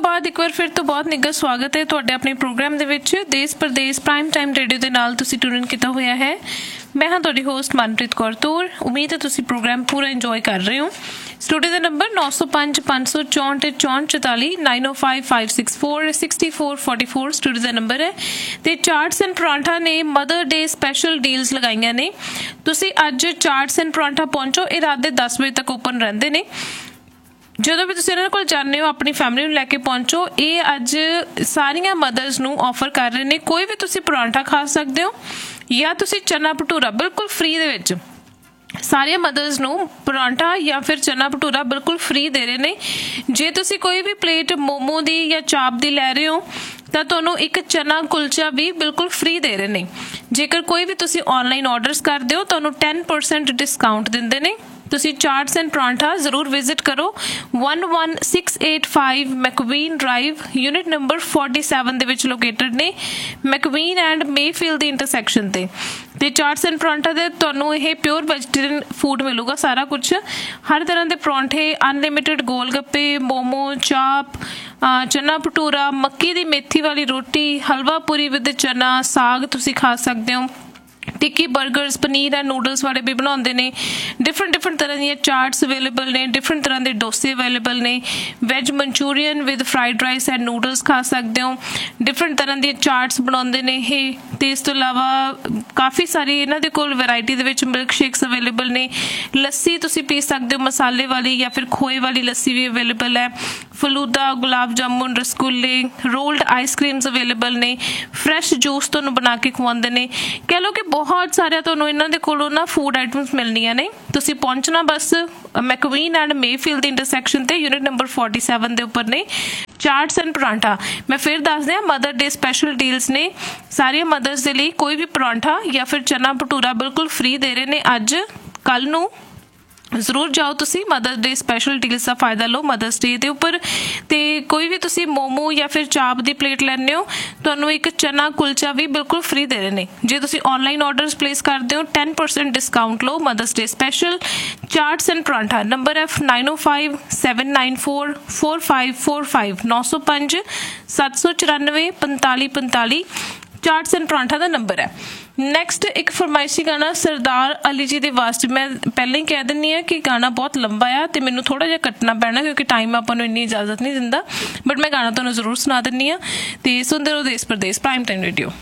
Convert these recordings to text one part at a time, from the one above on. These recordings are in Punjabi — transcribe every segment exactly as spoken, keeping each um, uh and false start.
बाद एक बार फिर तो बहुत निੱਘਾ स्वागत है ਤੁਹਾਡੇ ਆਪਣੇ ਪ੍ਰੋਗਰਾਮ ਦੇ ਵਿੱਚ ਦੇਸ਼ ਪ੍ਰਦੇਸ਼ ਪ੍ਰਾਈਮ ਟਾਈਮ ਰੇਡੀਓ ਦੇ ਨਾਲ ਤੁਸੀਂ ਟਿਊਨ ਕੀਤਾ ਹੋਇਆ ਹੈ। ਮੈਂ ਹਾਂ ਤੁਹਾਡੀ ਹੋਸਟ ਮਨਪ੍ਰੀਤ ਕੌਰ ਤੂਰ। ਉਮੀਦ ਹੈ ਤੁਸੀਂ ਪ੍ਰੋਗਰਾਮ ਪੂਰਾ ਇੰਜੋਏ ਕਰ ਰਹੇ ਹੋ। ਸਟੂਡੀਓ ਦਾ ਨੰਬਰ ਨੌ ਸੌ ਪੰਜ ਪੰਜ ਸੌ ਚੌਂਹਠ ਚੌਂਹਠ ਚੁਤਾਲੀ ਨਾਈਨ ਓ five five six four sixty four forty four studio ਦਾ ਨੰਬਰ ਹੈ। ਤੇ ਚਾਟਸ ਐਂਡ ਪਰਾਂਠਾ ਨੇ ਮਦਰ ਡੇ ਸਪੈਸ਼ਲ ਡੀਲਸ ਲਗਾਈਆਂ ਨੇ। ਤੁਸੀਂ ਅੱਜ ਚਾਟਸ ਐਂਡ ਪਰਾਂਠਾ ਪਹੁੰਚੋ, ਇਹ ਰਾਤ ਦੇ ਦਸ ਵਜੇ ਤੱਕ ਓਪਨ ਰਹਿੰਦੇ ਨੇ। ਜਦੋਂ ਵੀ ਤੁਸੀਂ ਇਹਨਾਂ ਕੋਲ ਜਾਂਦੇ ਹੋ ਆਪਣੀ ਫੈਮਿਲੀ ਨੂੰ ਲੈ ਕੇ ਪਹੁੰਚੋ। ਇਹ ਅੱਜ ਸਾਰੀਆਂ ਮਦਰਸ ਨੂੰ ਆਫਰ ਕਰ ਰਹੇ ਨੇ। ਕੋਈ ਵੀ ਤੁਸੀਂ ਪਰਾਂਠਾ ਖਾ ਸਕਦੇ ਹੋ ਜਾਂ ਤੁਸੀਂ ਚਨਾ ਭਟੂਰਾ ਬਿਲਕੁਲ ਫ੍ਰੀ ਦੇ ਵਿੱਚ। ਸਾਰੀਆਂ ਮਦਰਸ ਨੂੰ ਪਰਾਂਠਾ ਜਾਂ ਫਿਰ ਚਨਾ ਭਟੂਰਾ ਬਿਲਕੁਲ ਫ੍ਰੀ ਦੇ ਰਹੇ ਨੇ। ਜੇ ਤੁਸੀਂ ਕੋਈ ਵੀ ਪਲੇਟ ਮੋਮੋ ਦੀ ਜਾਂ ਚਾਪ ਦੀ ਲੈ ਰਹੇ ਹੋ ਤਾਂ ਤੁਹਾਨੂੰ ਇੱਕ ਚਨਾ ਕੁਲਚਾ ਵੀ ਬਿਲਕੁਲ ਫ੍ਰੀ ਦੇ ਰਹੇ ਨੇ। ਜੇਕਰ ਕੋਈ ਵੀ ਤੁਸੀਂ ਆਨਲਾਈਨ ਆਰਡਰਸ ਕਰਦੇ ਹੋ ਤੁਹਾਨੂੰ ਟੈਨ ਪਰਸੈਂਟ ਡਿਸਕਾਊਂਟ ਦਿੰਦੇ ਨੇ। ਤੁਸੀਂ ਚਾਟਸ ਐਂਡ ਪਰਾਂਠਾ ਜ਼ਰੂਰ ਵਿਜ਼ਿਟ ਕਰੋ। one one six eight five ਮੈਕਵੀਨ drive unit number forty seven ਦੇ ਵਿੱਚ ਲੋਕੇਟਡ ਨੇ, ਮੈਕਵੀਨ ਐਂਡ ਮੇਫੀਲਡ ਦੀ ਇੰਟਰਸੈਕਸ਼ਨ ਤੇ। ਤੇ ਚਾਟਸ ਐਂਡ ਪਰਾਂਠਾ ਦੇ ਤੁਹਾਨੂੰ ਇਹ ਪਿਓਰ ਵੈਜੀਟੇਰੀਅਨ ਫੂਡ ਮਿਲੂਗਾ। ਸਾਰਾ ਕੁਛ ਹਰ ਤਰ੍ਹਾਂ ਦੇ ਪਰੌਂਠੇ, ਅਨਲਿਮਿਟਿਡ ਗੋਲ ਗੱਪੇ, ਮੋਮੋ, ਚਾਪ, ਚਨਾ ਭਟੂਰਾ, ਮੱਕੀ ਦੀ ਮੇਥੀ ਵਾਲੀ ਰੋਟੀ, ਹਲਵਾ ਪੂਰੀ ਵਿਦ ਚਨਾ, ਸਾਗ ਤੁਸੀਂ ਖਾ ਸਕਦੇ ਹੋ। ਟਿੱਕੀ ਬਰਗਰਸ, ਪਨੀਰ ਐਂਡ ਨੂਡਲਸ ਵਾਲੇ ਵੀ ਬਣਾਉਂਦੇ ਨੇ। ਡਿਫਰੈਂਟ ਡਿਫਰੈਂਟ ਤਰ੍ਹਾਂ ਦੀਆਂ ਚਾਟਸ ਅਵੇਲੇਬਲ ਨੇ, ਡਿਫਰੈਂਟ ਤਰ੍ਹਾਂ ਦੇ ਡੋਸੇ ਅਵੇਲੇਬਲ ਨੇ। Veg Manchurian with fried rice and noodles ਖਾ ਸਕਦੇ ਹੋ। ਡਿਫਰੈਂਟ ਤਰ੍ਹਾਂ ਦੀਆਂ ਚਾਟਸ ਬਣਾਉਂਦੇ ਨੇ ਇਹ। ਤੇ ਇਸ ਤੋਂ ਇਲਾਵਾ ਕਾਫੀ ਸਾਰੀ ਇਹਨਾਂ ਦੇ ਕੋਲ ਵੈਰਾਈਟੀ ਦੇ ਵਿੱਚ ਮਿਲਕ ਸ਼ੇਕਸ ਅਵੇਲੇਬਲ ਨੇ। ਲੱਸੀ ਤੁਸੀਂ ਪੀ ਸਕਦੇ ਹੋ, ਮਸਾਲੇ ਵਾਲੀ ਜਾਂ ਫਿਰ ਖੋਏ ਵਾਲੀ ਲੱਸੀ ਵੀ ਅਵੇਲੇਬਲ ਹੈ। ਫਲੂਦਾ, ਗੁਲਾਬ ਜਾਮੁਨ, ਰਸਗੁੱਲੇ, ਰੋਲਡ ਆਈਸ ਕ੍ਰੀਮਸ ਅਵੇਲੇਬਲ ਨੇ। ਫਰੈਸ਼ ਜੂਸ ਤੁਹਾਨੂੰ ਬਣਾ ਕੇ ਖਵਾਉਂਦੇ ਨੇ। ਕਹਿ ਲਓ ਕਿ ਬਹੁਤ ਸਾਰਿਆਂ ਤੁਹਾਨੂੰ ਇਹਨਾਂ ਦੇ ਕੋਲੋਂ ਨਾ ਫੂਡ ਆਈਟਮਸ ਮਿਲਣੀਆਂ ਨੇ। ਤੁਸੀਂ ਪਹੁੰਚਣਾ ਬਸ ਮੈਕਵੀਨ ਐਂਡ ਮੇਫੀਲਡ ਦੀ ਇੰਟਰਸੈਕਸ਼ਨ ਤੇ ਯੂਨਿਟ ਨੰਬਰ ਫੋਰਟੀ ਸੈਵਨ ਦੇ ਉੱਪਰ ਨੇ ਚਾਟਸ ਐਂਡ ਪਰਾਂਠਾ। ਮੈਂ ਫਿਰ ਦੱਸਦੇ ਹਾਂ ਮਦਰ ਡੇ ਸਪੈਸ਼ਲ ਡੀਲਸ ਨੇ ਸਾਰੀਆਂ ਮਦਰਸ ਦੇ ਲਈ। ਕੋਈ ਵੀ ਪਰਾਂਠਾ ਜਾਂ ਫਿਰ ਚਨਾ ਭਟੂਰਾ ਬਿਲਕੁਲ ਫ੍ਰੀ ਦੇ ਰਹੇ ਨੇ ਅੱਜ ਕੱਲ ਨੂੰ। ਜ਼ਰੂਰ ਜਾਓ ਤੁਸੀਂ, ਮਦਰ ਡੇ ਸਪੈਸ਼ਲ ਡੀਲਸ ਦਾ ਫਾਇਦਾ ਲਓ ਮਦਰਸ ਡੇ ਦੇ ਉੱਪਰ। ਤੇ ਕੋਈ ਵੀ ਤੁਸੀਂ ਮੋਮੋ ਜਾਂ ਫਿਰ ਚਾਪ ਦੀ ਪਲੇਟ ਲੈਂਦੇ ਹੋ ਤੁਹਾਨੂੰ ਇੱਕ ਚਨਾ ਕੁਲਚਾ ਵੀ ਬਿਲਕੁਲ ਫ੍ਰੀ ਦੇ ਰਹੇ ਨੇ। ਜੇ ਤੁਸੀਂ ਆਨਲਾਈਨ ਆਰਡਰਸ ਪਲੇਸ ਕਰਦੇ ਹੋ ਟੈਨ ਪਰਸੈਂਟ ਡਿਸਕਾਊਂਟ ਲਓ mothers day special. ਚਾਟਸ and paratha number ਹੈ ਨਾਈਨ ਓ five seven nine four four five four five ਨੌ ਸੌ ਪੰਜ ਸੱਤ ਸੌ ਚੁਰਾਨਵੇਂ ਪੰਤਾਲੀ ਪੰਤਾਲੀ ਚਾਟਸ ਐਂਡ ਪਰਾਂਠਾ ਦਾ ਨੰਬਰ ਹੈ। ਨੈਕਸਟ ਇੱਕ ਫਰਮਾਇਸ਼ੀ ਗਾਣਾ ਸਰਦਾਰ ਅਲੀ ਜੀ ਦੇ ਵਾਸਤੇ। ਮੈਂ ਪਹਿਲਾਂ ਹੀ ਕਹਿ ਦਿੰਦੀ ਹਾਂ ਕਿ ਗਾਣਾ ਬਹੁਤ ਲੰਬਾ ਆ ਤੇ ਮੈਨੂੰ ਥੋੜ੍ਹਾ ਜਿਹਾ ਕੱਟਣਾ ਪੈਣਾ ਕਿਉਂਕਿ ਟਾਈਮ ਆਪਾਂ ਨੂੰ ਇੰਨੀ ਇਜਾਜ਼ਤ ਨਹੀਂ ਦਿੰਦਾ। ਬਟ ਮੈਂ ਗਾਣਾ ਤੁਹਾਨੂੰ ਜ਼ਰੂਰ ਸੁਣਾ ਦਿੰਦੀ ਹਾਂ। ਤੇ ਸੁਣਦੇ ਰਹੋ ਦੇਸ਼ ਪ੍ਰਦੇਸ਼ ਪ੍ਰਾਈਮ ਟਾਈਮ ਰੇਡੀਓ।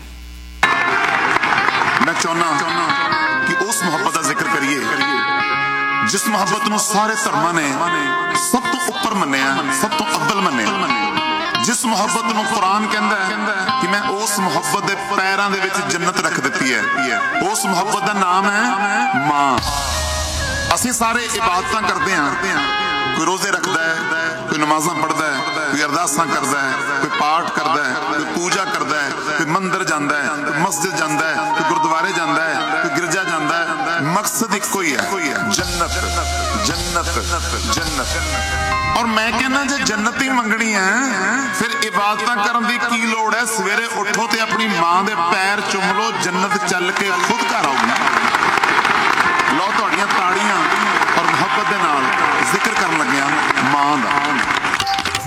ਮੈਂ ਚਾਹੁੰਦਾ ਕਿ ਉਸ ਮੁਹੱਬਤ ਦਾ ਜ਼ਿਕਰ ਕਰੀਏ ਜਿਸ ਮੁਹੱਬਤ ਨੂੰ ਸਾਰੇ ਧਰਮਾਂ ਨੇ ਸਭ ਤੋਂ ਉੱਪਰ ਮੰਨਿਆ, ਸਭ ਤੋਂ ਅੱਵਲ ਮੰਨਿਆ। ਜਿਸ ਮੁਹੱਬਤ ਨੂੰ ਕੁਰਾਨ ਕਹਿੰਦਾ ਕਿ ਮੈਂ ਉਸ ਮੁਹੱਬਤ ਦੇ ਪੈਰਾਂ ਦੇ ਵਿੱਚ ਜੰਨਤ ਰੱਖ ਦਿੱਤੀ ਹੈ। ਉਸ ਮੁਹੱਬਤ ਦਾ ਨਾਮ ਹੈ ਮਾਂ। ਅਸੀਂ ਸਾਰੇ ਇਬਾਦਤਾਂ ਕਰਦੇ ਹਾਂ। ਕੋਈ ਰੋਜ਼ੇ ਰੱਖਦਾ ਹੈ, ਕੋਈ ਨਮਾਜ਼ਾਂ ਪੜ੍ਹਦਾ ਹੈ, ਕੋਈ ਅਰਦਾਸਾਂ ਕਰਦਾ ਹੈ, ਕੋਈ ਪਾਠ ਕਰਦਾ ਹੈ, ਕੋਈ ਪੂਜਾ ਕਰਦਾ ਹੈ, ਕੋਈ ਮੰਦਿਰ ਜਾਂਦਾ ਹੈ, ਕੋਈ ਮਸਜਿਦ ਜਾਂਦਾ ਹੈ, ਕੋਈ ਗੁਰਦੁਆਰੇ ਜਾਂਦਾ ਹੈ, ਕੋਈ ਗਿਰਜਾ ਜਾਂਦਾ ਹੈ। ਮਕਸਦ ਇੱਕੋ ਹੀ ਹੈ, ਜੰਨਤ ਜੰਨਤ ਜੰਨਤ। ਔਰ ਮੈਂ ਕਹਿੰਦਾ ਜੇ ਜੰਨਤ ਹੀ ਮੰਗਣੀ ਹੈ ਫਿਰ ਇਬਾਦਤਾਂ ਕਰਨ ਦੀ ਕੀ ਲੋੜ ਹੈ। ਸਵੇਰੇ ਉੱਠੋ ਤੇ ਆਪਣੀ ਮਾਂ ਦੇ ਪੈਰ ਚੁੰਮ ਲਓ, ਜੰਨਤ ਚੱਲ ਕੇ ਖੁਦ ਘਰ ਆਊਗੀ। ਲਓ ਤੁਹਾਡੀਆਂ ਤਾੜੀਆਂ ਔਰ ਮੁਹੱਬਤ ਦੇ ਨਾਲ ਜ਼ਿਕਰ ਕਰਨ ਲੱਗਿਆ ਮਾਂ ਦਾ।